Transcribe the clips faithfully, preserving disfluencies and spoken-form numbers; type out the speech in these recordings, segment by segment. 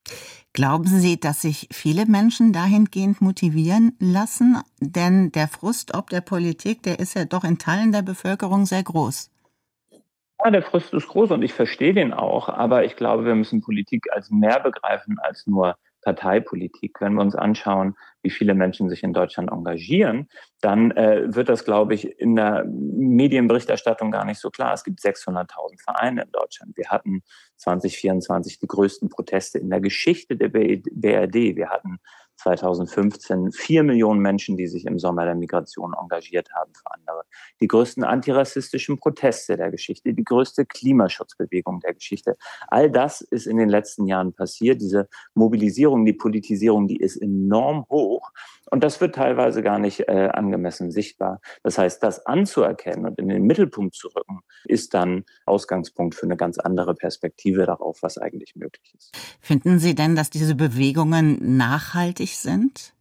Glauben Sie, dass sich viele Menschen dahingehend motivieren lassen? Denn der Frust ob der Politik, der ist ja doch in Teilen der Bevölkerung sehr groß. Ja, der Frust ist groß und ich verstehe den auch, aber ich glaube, wir müssen Politik als mehr begreifen als nur Parteipolitik. Wenn wir uns anschauen, wie viele Menschen sich in Deutschland engagieren, dann äh, wird das, glaube ich, in der Medienberichterstattung gar nicht so klar. Es gibt sechshunderttausend Vereine in Deutschland. Wir hatten zwanzig vierundzwanzig die größten Proteste in der Geschichte der B R D. Wir hatten zwanzig fünfzehn vier Millionen Menschen, die sich im Sommer der Migration engagiert haben für andere. Die größten antirassistischen Proteste der Geschichte, die größte Klimaschutzbewegung der Geschichte. All das ist in den letzten Jahren passiert. Diese Mobilisierung, die Politisierung, die ist enorm hoch. Und das wird teilweise gar nicht äh, angemessen sichtbar. Das heißt, das anzuerkennen und in den Mittelpunkt zu rücken, ist dann Ausgangspunkt für eine ganz andere Perspektive darauf, was eigentlich möglich ist. Finden Sie denn, dass diese Bewegungen nachhaltig sind?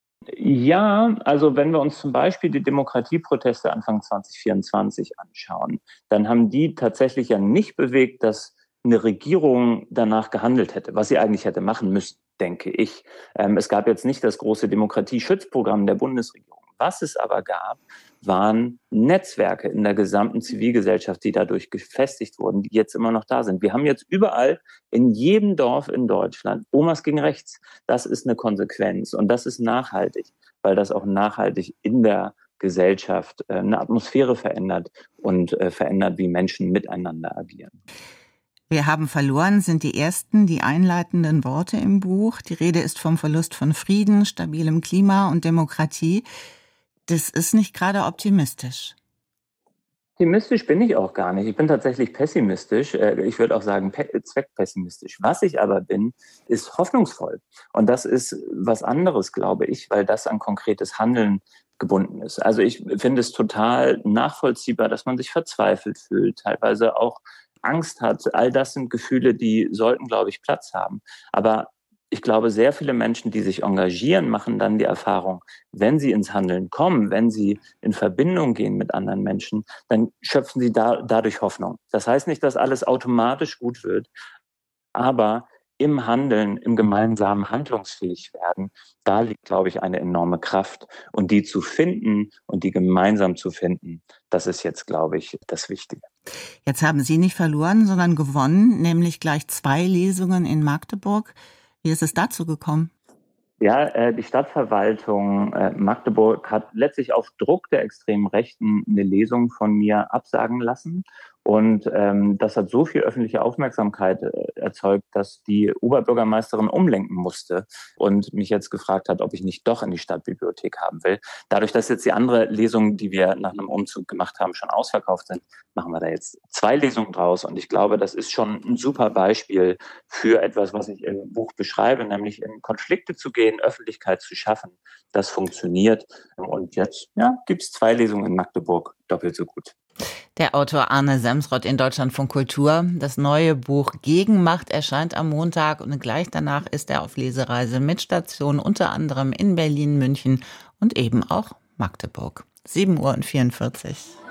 Ja, also wenn wir uns zum Beispiel die Demokratieproteste Anfang zwanzig vierundzwanzig anschauen, dann haben die tatsächlich ja nicht bewegt, dass eine Regierung danach gehandelt hätte, was sie eigentlich hätte machen müssen, denke ich. Ähm, es gab jetzt nicht das große Demokratieschutzprogramm der Bundesregierung. Was es aber gab, waren Netzwerke in der gesamten Zivilgesellschaft, die dadurch gefestigt wurden, die jetzt immer noch da sind. Wir haben jetzt überall in jedem Dorf in Deutschland Omas gegen Rechts. Das ist eine Konsequenz und das ist nachhaltig, weil das auch nachhaltig in der Gesellschaft äh, eine Atmosphäre verändert und äh, verändert, wie Menschen miteinander agieren. Wir haben verloren sind die ersten, die einleitenden Worte im Buch. Die Rede ist vom Verlust von Frieden, stabilem Klima und Demokratie. Das ist nicht gerade optimistisch. Optimistisch bin ich auch gar nicht. Ich bin tatsächlich pessimistisch. Ich würde auch sagen zweckpessimistisch. Was ich aber bin, ist hoffnungsvoll. Und das ist was anderes, glaube ich, weil das an konkretes Handeln gebunden ist. Also ich finde es total nachvollziehbar, dass man sich verzweifelt fühlt, teilweise auch Angst hat. All das sind Gefühle, die sollten, glaube ich, Platz haben. Aber ich glaube, sehr viele Menschen, die sich engagieren, machen dann die Erfahrung, wenn sie ins Handeln kommen, wenn sie in Verbindung gehen mit anderen Menschen, dann schöpfen sie da, dadurch Hoffnung. Das heißt nicht, dass alles automatisch gut wird, aber im Handeln, im gemeinsamen handlungsfähig werden, da liegt, glaube ich, eine enorme Kraft. Und die zu finden und die gemeinsam zu finden, das ist jetzt, glaube ich, das Wichtige. Jetzt haben Sie nicht verloren, sondern gewonnen, nämlich gleich zwei Lesungen in Magdeburg. Wie ist es dazu gekommen? Ja, äh, die Stadtverwaltung äh, Magdeburg hat letztlich auf Druck der extremen Rechten eine Lesung von mir absagen lassen. Und ähm, das hat so viel öffentliche Aufmerksamkeit äh, erzeugt, dass die Oberbürgermeisterin umlenken musste und mich jetzt gefragt hat, ob ich nicht doch in die Stadtbibliothek haben will. Dadurch, dass jetzt die andere Lesung, die wir nach einem Umzug gemacht haben, schon ausverkauft sind, machen wir da jetzt zwei Lesungen draus. Und ich glaube, das ist schon ein super Beispiel für etwas, was ich im Buch beschreibe, nämlich in Konflikte zu gehen, Öffentlichkeit zu schaffen. Das funktioniert. Und jetzt ja, gibt es zwei Lesungen in Magdeburg, doppelt so gut. Der Autor Arne Semsrott in Deutschlandfunk Kultur. Das neue Buch Gegenmacht erscheint am Montag und gleich danach ist er auf Lesereise mit Station unter anderem in Berlin, München und eben auch Magdeburg. sieben Uhr vierundvierzig.